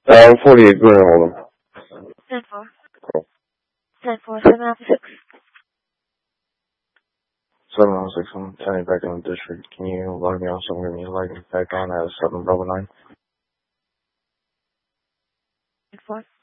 48, go ahead, hold on. 10-4. Cool. 10-4, 706. 706, I'm turning back in the district. Can you log me on somewhere and you log me back on at 7 Bravo 9? 4.